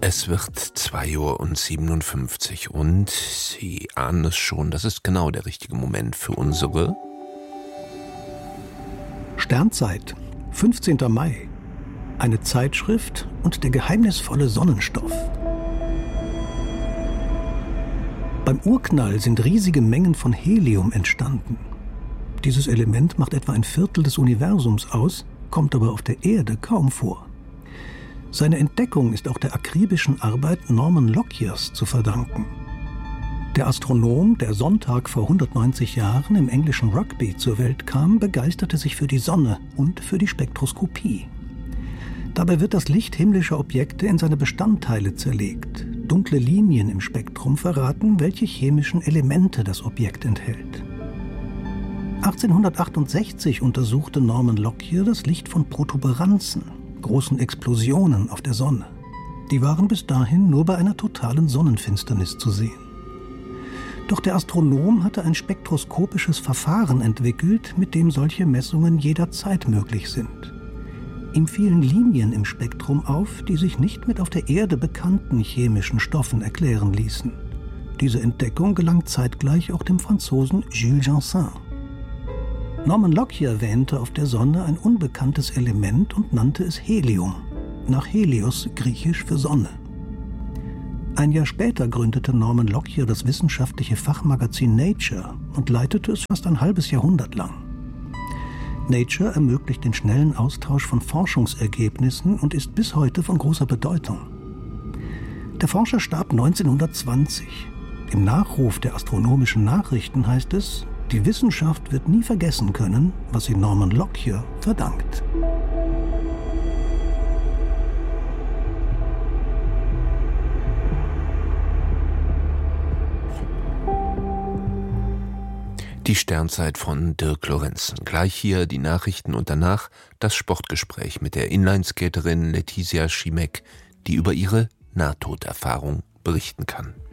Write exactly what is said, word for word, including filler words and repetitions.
Es wird zwei Uhr siebenundfünfzig und Sie ahnen es schon, das ist genau der richtige Moment für unsere Sternzeit, fünfzehnter Mai. Eine Zeitschrift und der geheimnisvolle Sonnenstoff. Beim Urknall sind riesige Mengen von Helium entstanden. Dieses Element macht etwa ein Viertel des Universums aus, kommt aber auf der Erde kaum vor. Seine Entdeckung ist auch der akribischen Arbeit Norman Lockyers zu verdanken. Der Astronom, der Sonntag vor hundertneunzig Jahren im englischen Rugby zur Welt kam, begeisterte sich für die Sonne und für die Spektroskopie. Dabei wird das Licht himmlischer Objekte in seine Bestandteile zerlegt. Dunkle Linien im Spektrum verraten, welche chemischen Elemente das Objekt enthält. achtzehnhundertachtundsechzig untersuchte Norman Lockyer das Licht von Protuberanzen, großen Explosionen auf der Sonne. Die waren bis dahin nur bei einer totalen Sonnenfinsternis zu sehen. Doch der Astronom hatte ein spektroskopisches Verfahren entwickelt, mit dem solche Messungen jederzeit möglich sind. Ihm fielen Linien im Spektrum auf, die sich nicht mit auf der Erde bekannten chemischen Stoffen erklären ließen. Diese Entdeckung gelang zeitgleich auch dem Franzosen Jules Janssen. Norman Lockyer wähnte auf der Sonne ein unbekanntes Element und nannte es Helium, nach Helios, griechisch für Sonne. Ein Jahr später gründete Norman Lockyer das wissenschaftliche Fachmagazin Nature und leitete es fast ein halbes Jahrhundert lang. Nature ermöglicht den schnellen Austausch von Forschungsergebnissen und ist bis heute von großer Bedeutung. Der Forscher starb neunzehnhundertzwanzig. Im Nachruf der astronomischen Nachrichten heißt es: Die Wissenschaft wird nie vergessen können, was sie Norman Lockyer verdankt. Die Sternzeit von Dirk Lorenzen. Gleich hier die Nachrichten und danach das Sportgespräch mit der Inlineskaterin Letizia Schimek, die über ihre Nahtoderfahrung berichten kann.